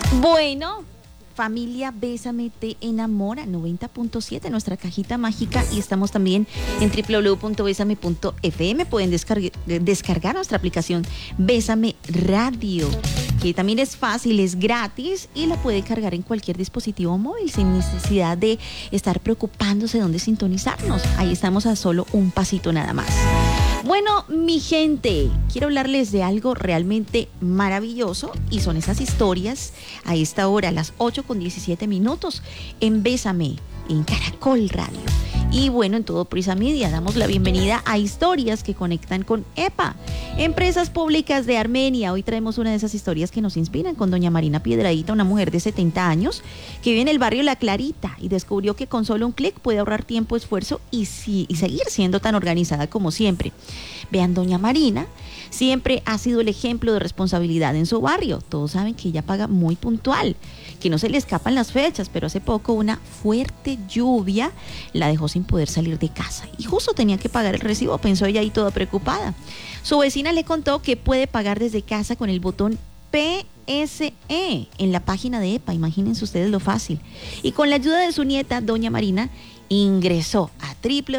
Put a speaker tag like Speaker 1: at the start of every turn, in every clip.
Speaker 1: Bueno, familia Bésame te enamora, 90.7, nuestra cajita mágica, y estamos también en www.besame.fm. Pueden descargar nuestra aplicación Bésame Radio, que también es fácil, es gratis y la puede cargar en cualquier dispositivo móvil sin necesidad de estar preocupándose de dónde sintonizarnos. Ahí estamos a solo un pasito nada más. Bueno, mi gente, quiero hablarles de algo realmente maravilloso y son esas historias a esta hora, a las 8:17 en Bésame, en Caracol Radio. Y bueno, en Todo Prisa Media damos la bienvenida a historias que conectan con EPA, Empresas Públicas de Armenia. Hoy traemos una de esas historias que nos inspiran con doña Marina Piedradita, una mujer de 70 años que vive en el barrio La Clarita y descubrió que con solo un clic puede ahorrar tiempo, esfuerzo y seguir siendo tan organizada como siempre. Vean, doña Marina siempre ha sido el ejemplo de responsabilidad en su barrio. Todos saben que ella paga muy puntual, que no se le escapan las fechas, pero hace poco una fuerte lluvia la dejó sin poder salir de casa y justo tenía que pagar el recibo, pensó ella ahí toda preocupada. Su vecina le contó que puede pagar desde casa con el botón PSE en la página de EPA, imagínense ustedes lo fácil. Y con la ayuda de su nieta, doña Marina, ingresó a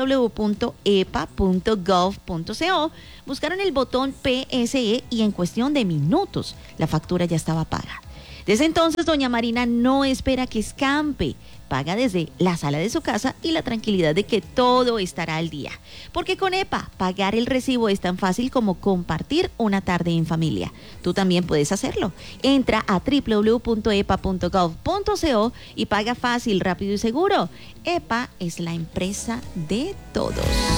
Speaker 1: www.epa.gov.co, buscaron el botón PSE y en cuestión de minutos la factura ya estaba paga. Desde entonces, doña Marina no espera que escampe, paga desde la sala de su casa y la tranquilidad de que todo estará al día. Porque con EPA, pagar el recibo es tan fácil como compartir una tarde en familia. Tú también puedes hacerlo. Entra a www.epa.gov.co y paga fácil, rápido y seguro. EPA es la empresa de todos.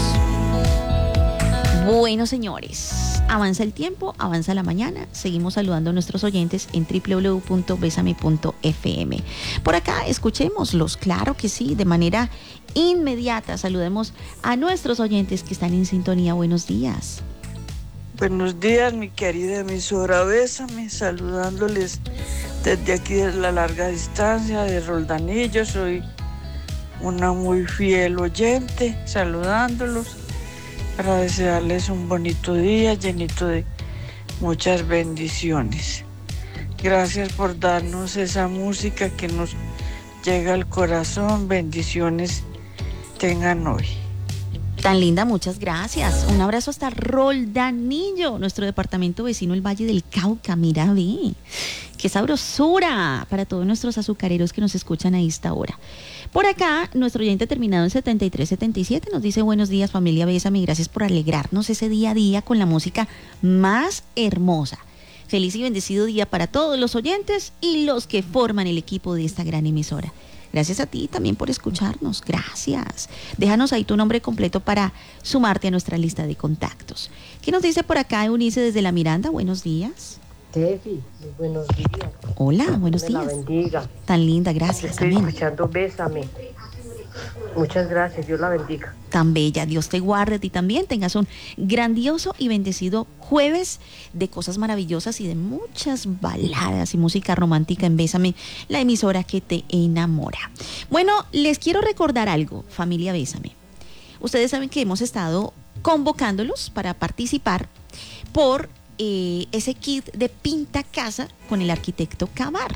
Speaker 1: Bueno, señores, avanza el tiempo, avanza la mañana. Seguimos saludando a nuestros oyentes en www.besame.fm. Por acá, escuchémoslos, claro que sí, de manera inmediata. Saludemos a nuestros oyentes que están en sintonía. Buenos días.
Speaker 2: Buenos días, mi querida emisora Bésame, saludándoles desde aquí de la larga distancia de Roldanillo. Soy una muy fiel oyente, saludándolos para desearles un bonito día llenito de muchas bendiciones. Gracias por darnos esa música que nos llega al corazón. Bendiciones tengan hoy.
Speaker 1: Tan linda, muchas gracias. Un abrazo hasta Roldanillo, nuestro departamento vecino, el Valle del Cauca. Mira, ve, qué sabrosura para todos nuestros azucareros que nos escuchan a esta hora. Por acá, nuestro oyente terminado en 7377 nos dice: buenos días, familia Bésame, gracias por alegrarnos ese día a día con la música más hermosa. Feliz y bendecido día para todos los oyentes y los que forman el equipo de esta gran emisora. Gracias a ti también por escucharnos, gracias. Déjanos ahí tu nombre completo para sumarte a nuestra lista de contactos. ¿Qué nos dice por acá Eunice desde La Miranda? Buenos días.
Speaker 3: Tefi, buenos días.
Speaker 1: Hola, buenos días.
Speaker 3: Dios la bendiga.
Speaker 1: Tan linda, gracias.
Speaker 3: Estoy
Speaker 1: Amén.
Speaker 3: escuchando Bésame. Muchas gracias, Dios la bendiga.
Speaker 1: Tan bella, Dios te guarde, a ti también tengas un grandioso y bendecido jueves de cosas maravillosas y de muchas baladas y música romántica en Bésame, la emisora que te enamora. Bueno, les quiero recordar algo, familia Bésame. Ustedes saben que hemos estado convocándolos para participar por ese kit de Pinta Casa con el arquitecto Cavar.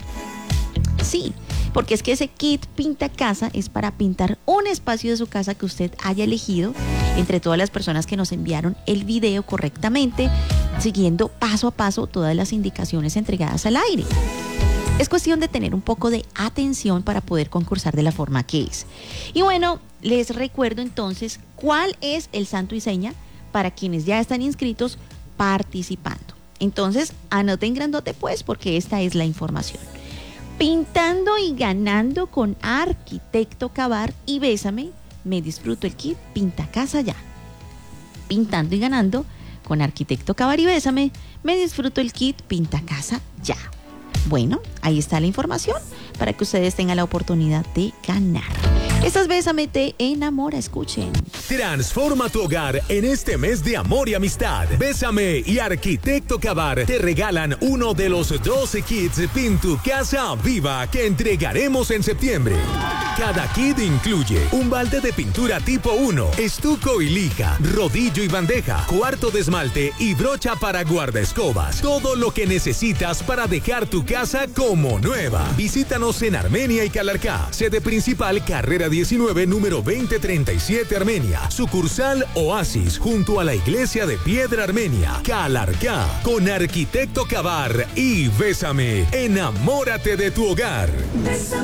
Speaker 1: Sí, porque es que ese kit Pinta Casa es para pintar un espacio de su casa que usted haya elegido entre todas las personas que nos enviaron el video correctamente, siguiendo paso a paso todas las indicaciones entregadas al aire. Es cuestión de tener un poco de atención para poder concursar de la forma que es. Y bueno, les recuerdo entonces cuál es el santo y seña para quienes ya están inscritos participando. Entonces, anoten grandote pues, porque esta es la información. Pintando y ganando con Arquitecto Cavar y Bésame, me disfruto el kit Pinta Casa ya. Pintando y ganando con Arquitecto Cavar y Bésame, me disfruto el kit Pinta Casa ya. Bueno, ahí está la información para que ustedes tengan la oportunidad de ganar. Estas Bésame te enamora, escuchen.
Speaker 4: Transforma tu hogar en este mes de amor y amistad. Bésame y Arquitecto Cabar te regalan uno de los 12 kits Pin tu Casa Viva que entregaremos en septiembre. Cada kit incluye un balde de pintura tipo 1, estuco y lija, rodillo y bandeja, cuarto de esmalte y brocha para guardaescobas. Todo lo que necesitas para dejar tu casa como nueva. Visítanos en Armenia y Calarcá. Sede principal, carrera 19, número 2037, Armenia. Sucursal Oasis, junto a la iglesia de Piedra Armenia, Calarcá. Con Arquitecto Cabar y Bésame, enamórate de tu hogar.
Speaker 5: Bésame.